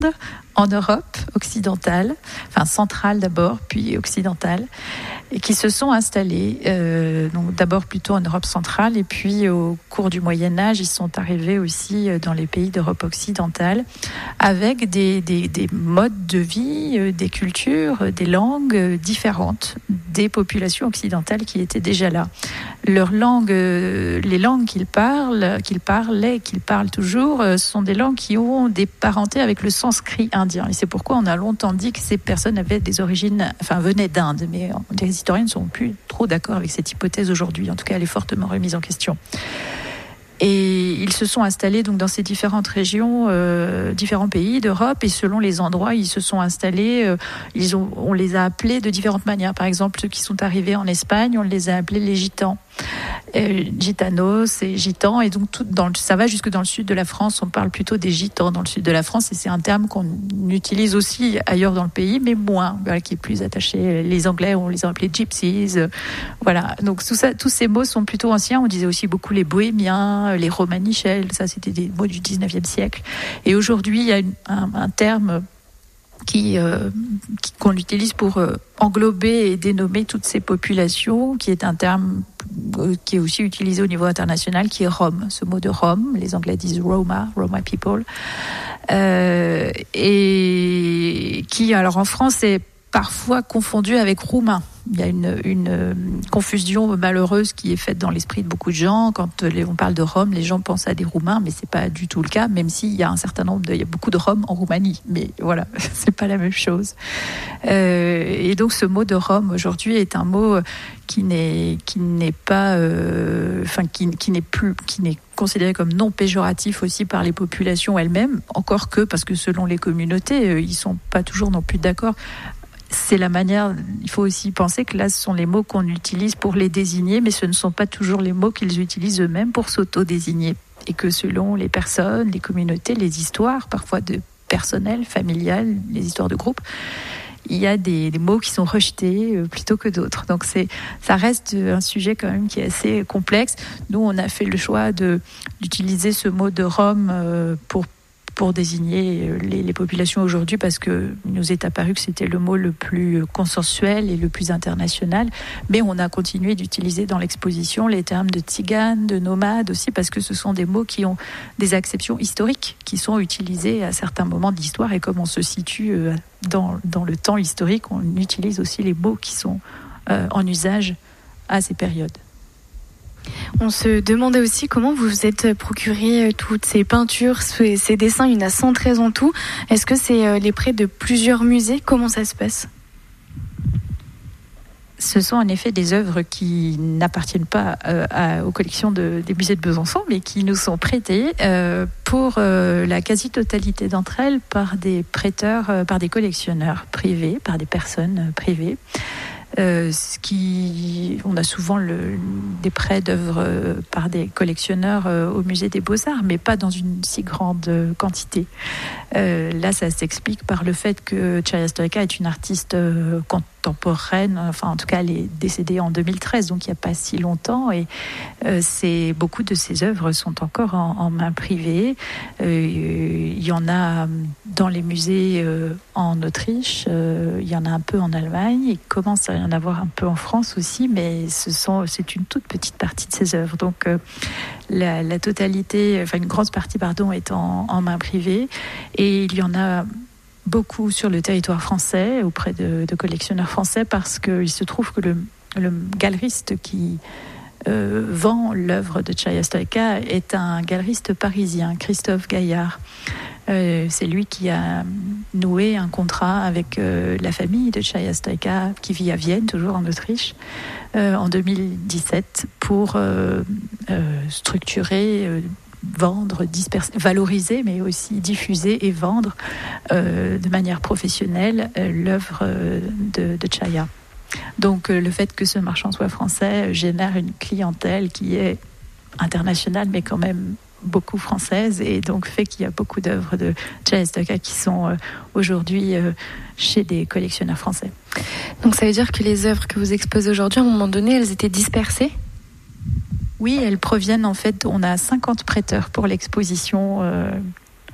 Inde, en Europe occidentale, enfin centrale d'abord, puis occidentale, et qui se sont installés, donc d'abord plutôt en Europe centrale, et puis au cours du Moyen-Âge, ils sont arrivés aussi dans les pays d'Europe occidentale, avec des modes de vie, des cultures, des langues différentes des populations occidentales qui étaient déjà là. Leurs langues, les langues qu'ils parlaient, qu'ils parlent toujours, sont des langues qui ont des parentés avec le sanskrit indien. Et c'est pourquoi on a longtemps dit que ces personnes avaient des origines, enfin venaient d'Inde, mais les historiens ne sont plus trop d'accord avec cette hypothèse aujourd'hui. En tout cas, elle est fortement remise en question. Et ils se sont installés donc dans ces différentes régions, différents pays d'Europe, et selon les endroits, ils se sont installés. On les a appelés de différentes manières. Par exemple, ceux qui sont arrivés en Espagne, on les a appelés les gitans. Gitanos et gitans, et donc ça va jusque dans le sud de la France. On parle plutôt des gitans dans le sud de la France, et c'est un terme qu'on utilise aussi ailleurs dans le pays, mais moins, qui est plus attaché. Les Anglais, on les a appelés gypsies, voilà. Donc tous ces mots sont plutôt anciens. On disait aussi beaucoup les bohémiens, les romanichels, ça c'était des mots du 19e siècle. Et aujourd'hui, il y a un terme qu'on utilise pour englober et dénommer toutes ces populations, qui est un terme qui est aussi utilisé au niveau international, qui est Rome. Ce mot de Rome, les Anglais disent Roma people, et qui, alors en France, est parfois confondu avec roumain. Il y a une confusion malheureuse qui est faite dans l'esprit de beaucoup de gens. Quand on parle de Rome, les gens pensent à des Roumains, mais c'est pas du tout le cas, même s'il y a il y a beaucoup de Roms en Roumanie. Mais voilà, c'est pas la même chose. Et donc ce mot de Rome aujourd'hui est un mot qui n'est considéré comme non péjoratif aussi par les populations elles-mêmes, encore que, parce que selon les communautés, ils sont pas toujours non plus d'accord. C'est la manière, il faut aussi penser que là, ce sont les mots qu'on utilise pour les désigner, mais ce ne sont pas toujours les mots qu'ils utilisent eux-mêmes pour s'auto-désigner. Et que selon les personnes, les communautés, les histoires, parfois personnelles, familiales, les histoires de groupe, il y a des mots qui sont rejetés plutôt que d'autres. Donc ça reste un sujet quand même qui est assez complexe. Nous, on a fait le choix d'utiliser ce mot de Rome pour désigner les populations aujourd'hui, parce que nous est apparu que c'était le mot le plus consensuel et le plus international. Mais on a continué d'utiliser dans l'exposition les termes de tziganes, de nomades aussi, parce que ce sont des mots qui ont des acceptions historiques, qui sont utilisés à certains moments de l'histoire. Et comme on se situe dans le temps historique, on utilise aussi les mots qui sont en usage à ces périodes. On se demandait aussi comment vous vous êtes procuré toutes ces peintures, ces dessins. Il y en a 113 en tout. Est-ce que c'est les prêts de plusieurs musées ? Comment ça se passe ? Ce sont en effet des œuvres qui n'appartiennent pas aux collections des musées de Besançon, mais qui nous sont prêtées pour la quasi-totalité d'entre elles par des prêteurs, par des collectionneurs privés, par des personnes privées. On a souvent des prêts d'œuvres par des collectionneurs au musée des Beaux-Arts, mais pas dans une si grande quantité. Là, ça s'explique par le fait que Chaya Stoica est une artiste contemporaine, enfin en tout cas elle est décédée en 2013, donc il n'y a pas si longtemps, et beaucoup de ses œuvres sont encore en main privée. Il y en a dans les musées en Autriche, il y en a un peu en Allemagne, il commence à y en avoir un peu en France aussi, mais c'est une toute petite partie de ses œuvres. Donc la totalité, enfin une grosse partie est en main privée, et il y en a beaucoup sur le territoire français, auprès de collectionneurs français, parce qu'il se trouve que le galeriste qui vend l'œuvre de Chaya Stoica est un galeriste parisien, Christophe Gaillard. C'est lui qui a noué un contrat avec la famille de Chaya Stoica, qui vit à Vienne, toujours en Autriche, en 2017, pour structurer, vendre, valoriser, mais aussi diffuser et vendre de manière professionnelle l'œuvre de Chaya. Donc le fait que ce marchand soit français génère une clientèle qui est internationale, mais quand même beaucoup française, et donc fait qu'il y a beaucoup d'œuvres de Chaya Stoica qui sont aujourd'hui chez des collectionneurs français. Donc ça veut dire que les œuvres que vous exposez aujourd'hui, à un moment donné, elles étaient dispersées ? Oui, elles proviennent en fait, on a 50 prêteurs pour l'exposition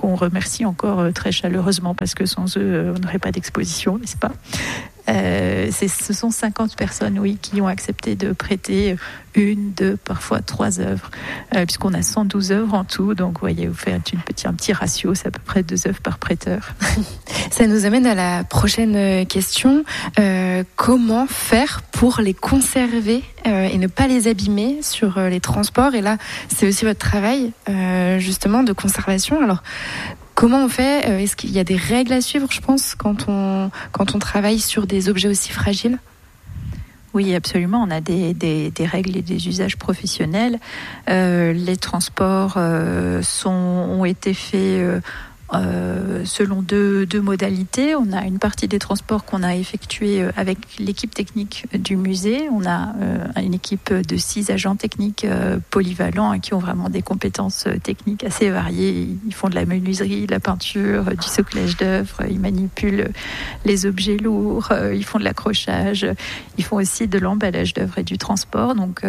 qu'on remercie encore très chaleureusement, parce que sans eux, on n'aurait pas d'exposition, n'est-ce pas ? Ce sont 50 personnes, oui, qui ont accepté de prêter 1, 2, parfois 3 œuvres, puisqu'on a 112 œuvres en tout. Donc, vous voyez, vous faites un petit ratio, c'est à peu près 2 œuvres par prêteur. Ça nous amène à la prochaine question. Comment faire pour les conserver et ne pas les abîmer sur les transports ? Et là, c'est aussi votre travail, justement, de conservation. Alors, comment on fait ? Est-ce qu'il y a des règles à suivre, je pense, quand on travaille sur des objets aussi fragiles ? Oui, absolument. On a des règles et des usages professionnels. Les transports ont été faits selon deux modalités. On a une partie des transports qu'on a effectués avec l'équipe technique du musée. On a une équipe de 6 agents techniques polyvalents qui ont vraiment des compétences techniques assez variées. Ils font de la menuiserie, de la peinture, du soclage d'œuvres, ils manipulent les objets lourds, ils font de l'accrochage, ils font aussi de l'emballage d'œuvres et du transport. Donc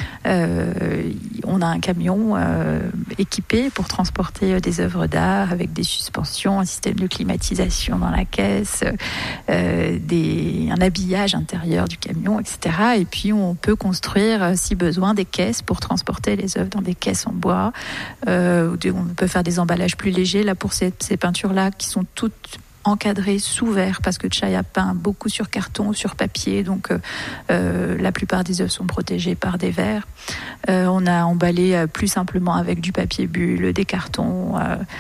on a un camion équipé pour transporter des œuvres d'art avec des suspensions, un système de climatisation dans la caisse, un habillage intérieur du camion, etc. Et puis on peut construire, si besoin, des caisses pour transporter les œuvres dans des caisses en bois. On peut faire des emballages plus légers. Là, pour ces peintures-là, qui sont toutes encadrées sous verre, parce que Tchai a peint beaucoup sur carton, sur papier, donc la plupart des œuvres sont protégées par des verres. On a emballé plus simplement avec du papier bulle, des cartons,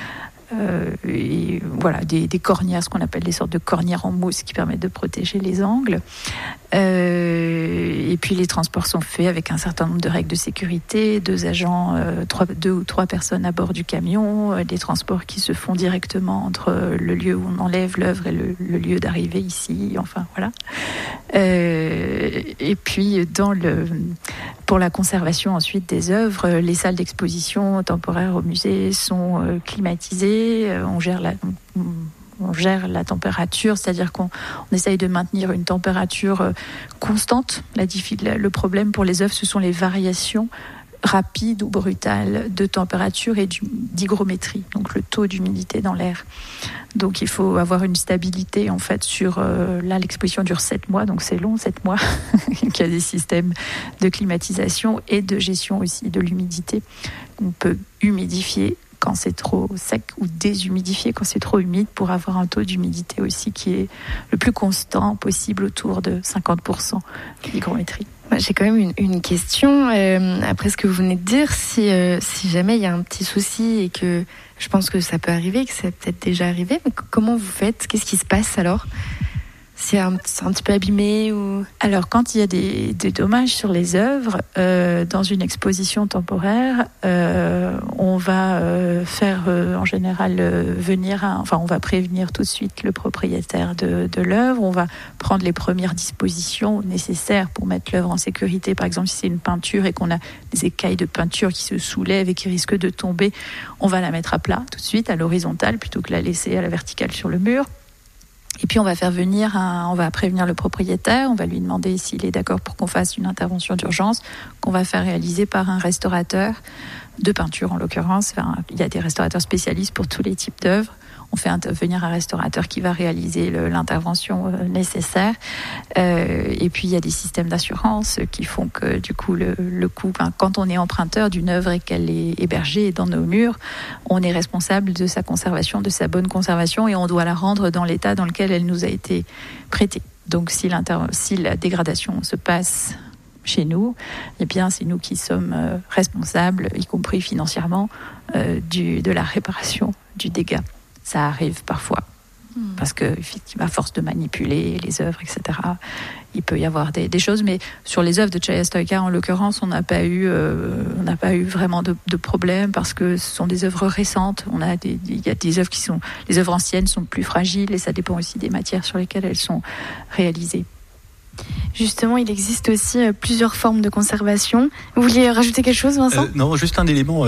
et voilà, des cornières, ce qu'on appelle des sortes de cornières en mousse qui permettent de protéger les angles. Et puis les transports sont faits avec un certain nombre de règles de sécurité, 2 agents, 2 ou 3 personnes à bord du camion, des transports qui se font directement entre le lieu où on enlève l'œuvre et le lieu d'arrivée ici, enfin voilà. Et puis pour la conservation ensuite des œuvres, les salles d'exposition temporaires au musée sont climatisées, on gère la température, c'est-à-dire qu'on essaye de maintenir une température constante. Le problème pour les œuvres, ce sont les variations rapides ou brutales de température et d'hygrométrie, donc le taux d'humidité dans l'air. Donc il faut avoir une stabilité en fait sur... là, l'exposition dure 7 mois, donc c'est long, 7 mois. Il y a des systèmes de climatisation et de gestion aussi de l'humidité. On peut humidifier quand c'est trop sec ou déshumidifier quand c'est trop humide pour avoir un taux d'humidité aussi qui est le plus constant possible, autour de 50% d'hygrométrie. J'ai quand même une question. Après ce que vous venez de dire, si jamais il y a un petit souci, et que je pense que ça peut arriver, que c'est peut-être déjà arrivé, mais comment vous faites ? Qu'est-ce qui se passe alors ? C'est un petit peu abîmé ou... Alors, quand il y a des dommages sur les œuvres, dans une exposition temporaire, on va faire en général on va prévenir tout de suite le propriétaire de l'œuvre. On va prendre les premières dispositions nécessaires pour mettre l'œuvre en sécurité. Par exemple, si c'est une peinture et qu'on a des écailles de peinture qui se soulèvent et qui risquent de tomber, on va la mettre à plat tout de suite, à l'horizontale, plutôt que la laisser à la verticale sur le mur. Et puis on va prévenir le propriétaire, on va lui demander s'il est d'accord pour qu'on fasse une intervention d'urgence qu'on va faire réaliser par un restaurateur de peinture en l'occurrence. Enfin, il y a des restaurateurs spécialistes pour tous les types d'œuvres. On fait intervenir un restaurateur qui va réaliser l'intervention nécessaire. Et puis il y a des systèmes d'assurance qui font que du coup le coût, quand on est emprunteur d'une œuvre et qu'elle est hébergée dans nos murs, on est responsable de sa conservation, de sa bonne conservation, et on doit la rendre dans l'état dans lequel elle nous a été prêtée. Donc si la dégradation se passe chez nous, eh bien c'est nous qui sommes responsables, y compris financièrement, de la réparation du dégât. Ça arrive parfois, parce que effectivement, à force de manipuler les œuvres, etc., il peut y avoir des choses. Mais sur les œuvres de Tchai Stoïca, en l'occurrence, on n'a pas eu vraiment de problème, parce que ce sont des œuvres récentes. Il y a des œuvres les œuvres anciennes sont plus fragiles, et ça dépend aussi des matières sur lesquelles elles sont réalisées. Justement, il existe aussi plusieurs formes de conservation. Vous vouliez rajouter quelque chose, Vincent ? Non, juste un élément.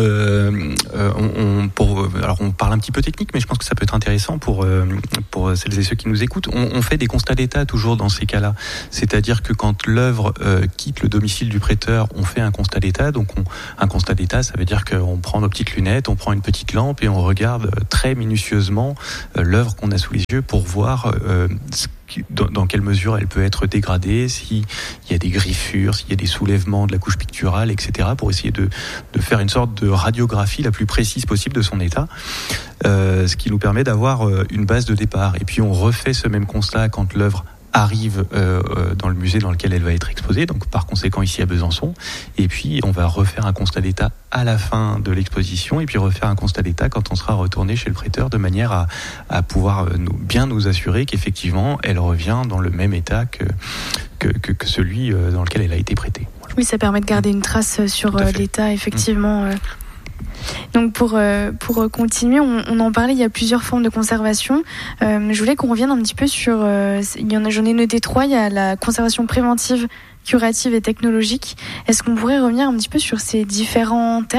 Alors, on parle un petit peu technique, mais je pense que ça peut être intéressant pour celles et ceux qui nous écoutent. On fait des constats d'état toujours dans ces cas-là. C'est-à-dire que quand l'œuvre quitte le domicile du prêteur, on fait un constat d'état. Donc, un constat d'état, ça veut dire qu'on prend nos petites lunettes, on prend une petite lampe et on regarde très minutieusement l'œuvre qu'on a sous les yeux pour voir dans quelle mesure elle peut être dégradée, s'il y a des griffures, s'il y a des soulèvements de la couche picturale, etc., pour essayer de faire une sorte de radiographie la plus précise possible de son état, ce qui nous permet d'avoir une base de départ. Et puis on refait ce même constat quand l'œuvre arrive dans le musée dans lequel elle va être exposée, donc par conséquent ici à Besançon, et puis on va refaire un constat d'état à la fin de l'exposition, et puis refaire un constat d'état quand on sera retourné chez le prêteur, de manière à pouvoir bien nous assurer qu'effectivement elle revient dans le même état que celui dans lequel elle a été prêtée. Voilà. Oui, ça permet de garder une trace sur l'état, effectivement. Donc pour continuer, on en parlait, il y a plusieurs formes de conservation. Je voulais qu'on revienne un petit peu sur, j'en ai noté 3, il y a la conservation préventive, curative et technologique. Est-ce qu'on pourrait revenir un petit peu sur ces différents termes ?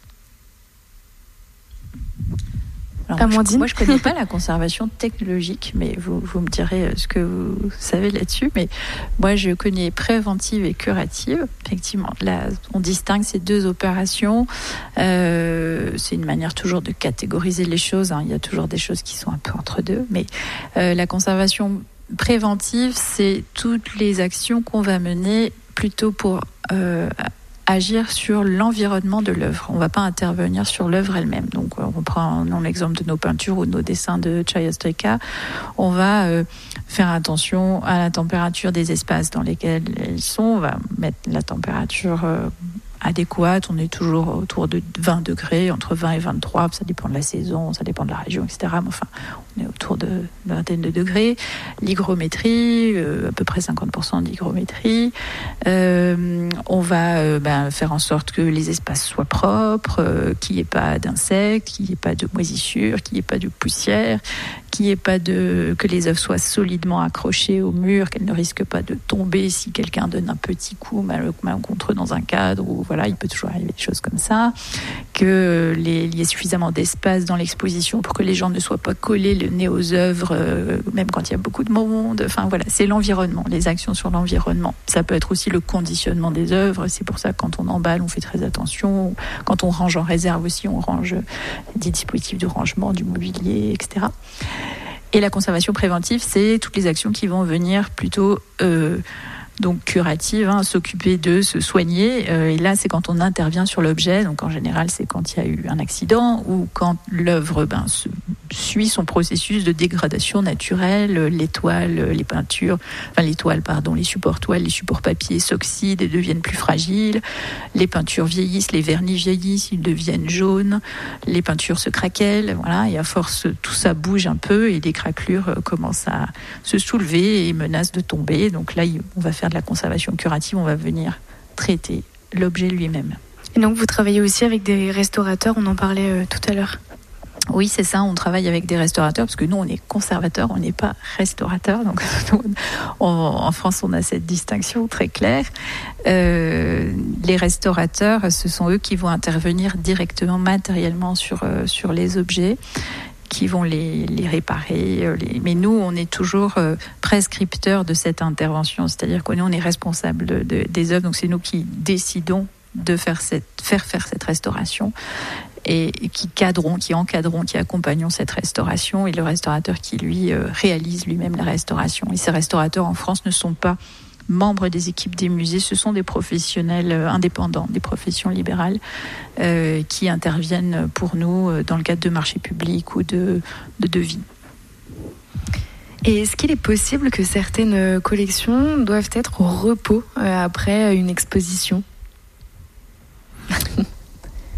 Alors, moi, je connais pas la conservation technologique, mais vous me direz ce que vous savez là-dessus. Mais moi, je connais préventive et curative. Effectivement, là, on distingue ces deux opérations. C'est une manière toujours de catégoriser les choses. Il y a toujours des choses qui sont un peu entre deux. Mais la conservation préventive, c'est toutes les actions qu'on va mener plutôt pour agir sur l'environnement de l'œuvre. On ne va pas intervenir sur l'œuvre elle-même. Donc, on prend l'exemple de nos peintures ou de nos dessins de Chaya-Stryka. On va faire attention à la température des espaces dans lesquels elles sont. On va mettre la température adéquate. On est toujours autour de 20 degrés, entre 20 et 23. Ça dépend de la saison, ça dépend de la région, etc. Mais enfin, on est autour de vingtaine de degrés. L'hygrométrie, à peu près 50% d'hygrométrie. On va faire en sorte que les espaces soient propres, qu'il n'y ait pas d'insectes, qu'il n'y ait pas de moisissures, qu'il n'y ait pas de poussière, qu'il n'y ait pas que les œuvres soient solidement accrochées au mur, qu'elles ne risquent pas de tomber si quelqu'un donne un petit coup malencontreux dans un cadre, ou voilà, il peut toujours arriver des choses comme ça, qu'il y ait suffisamment d'espace dans l'exposition pour que les gens ne soient pas collés le nez aux œuvres, même quand il y a beaucoup de monde. Enfin voilà, c'est l'environnement, les actions sur l'environnement. Ça peut être aussi le conditionnement des œuvres. C'est pour ça que quand on emballe, on fait très attention. Quand on range en réserve aussi, on range des dispositifs de rangement, du mobilier, etc. Et la conservation préventive, c'est toutes les actions qui vont venir plutôt donc curative, s'occuper de se soigner. Et là, c'est quand on intervient sur l'objet. Donc en général, c'est quand il y a eu un accident ou quand l'œuvre suit son processus de dégradation naturelle. Les supports toiles, les supports papier s'oxydent et deviennent plus fragiles. Les peintures vieillissent, les vernis vieillissent, ils deviennent jaunes. Les peintures se craquellent, voilà. Et à force, tout ça bouge un peu et les craquelures commencent à se soulever et menacent de tomber. Donc là, on va faire de la conservation curative, on va venir traiter l'objet lui-même. Et donc vous travaillez aussi avec des restaurateurs, on en parlait tout à l'heure. Oui, c'est ça, on travaille avec des restaurateurs parce que nous, on est conservateurs, on n'est pas restaurateurs. Donc, en France, on a cette distinction très claire. Les restaurateurs, ce sont eux qui vont intervenir directement, matériellement sur les objets, qui vont les réparer. Mais nous, on est toujours prescripteurs de cette intervention, c'est-à-dire qu'on est responsable des œuvres, donc c'est nous qui décidons de faire cette restauration et qui encadrons, qui accompagnons cette restauration, et le restaurateur qui, lui, réalise lui-même la restauration. Et ces restaurateurs en France ne sont pas membres des équipes des musées, ce sont des professionnels indépendants, des professions libérales qui interviennent pour nous dans le cadre de marchés publics ou de devis. Et est-ce qu'il est possible que certaines collections doivent être au repos après une exposition ? Alors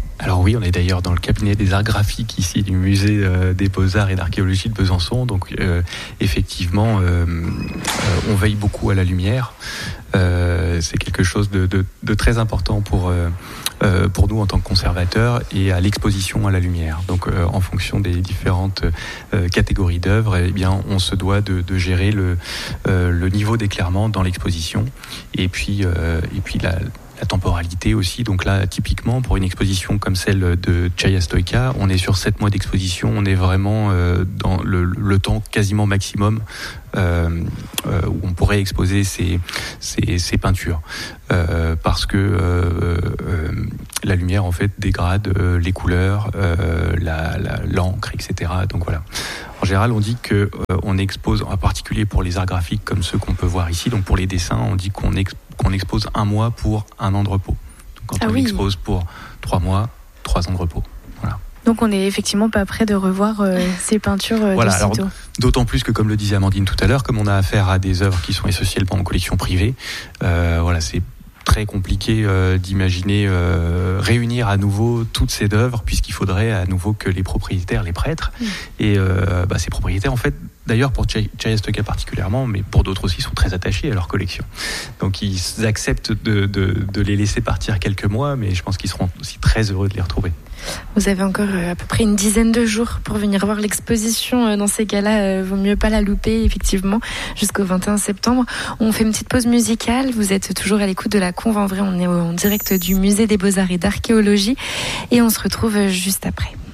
Oui, on est d'ailleurs dans le cabinet des arts graphiques ici du musée des Beaux-Arts et d'Archéologie de Besançon. Donc effectivement, on veille beaucoup à la lumière. C'est quelque chose de très important pour nous en tant que conservateurs, et à l'exposition à la lumière. Donc en fonction des différentes catégories d'œuvres, eh bien on se doit de gérer le niveau d'éclairement dans l'exposition, et puis la temporalité aussi. Donc là, typiquement, pour une exposition comme celle de Chaya Stoïca, on est sur 7 mois d'exposition. On est vraiment dans le temps quasiment maximum où on pourrait exposer ces peintures. Parce que la lumière, en fait, dégrade les couleurs, l'encre, etc. Donc voilà. En général, on dit que on expose, en particulier pour les arts graphiques comme ceux qu'on peut voir ici, donc pour les dessins, on dit qu'on expose 1 mois pour 1 an de repos. Donc quand on expose pour 3 mois, 3 ans de repos. Voilà. Donc on n'est effectivement pas prêt de revoir ces peintures de sitôt. D'autant plus que, comme le disait Amandine tout à l'heure, comme on a affaire à des œuvres qui sont essentiellement en collection privée, c'est très compliqué d'imaginer réunir à nouveau toutes ces œuvres, puisqu'il faudrait à nouveau que les propriétaires les prêtent. Et ces propriétaires, en fait, d'ailleurs pour Chaya Stoïca particulièrement, mais pour d'autres aussi, sont très attachés à leur collection. Donc ils acceptent de les laisser partir quelques mois, mais je pense qu'ils seront aussi très heureux de les retrouver. Vous avez encore à peu près une dizaine de jours pour venir voir l'exposition. Dans ces cas-là, vaut mieux pas la louper, effectivement, jusqu'au 21 septembre. On fait une petite pause musicale. Vous êtes toujours à l'écoute de la Conve en vrai. On est en direct du musée des Beaux-Arts et d'Archéologie, et on se retrouve juste après.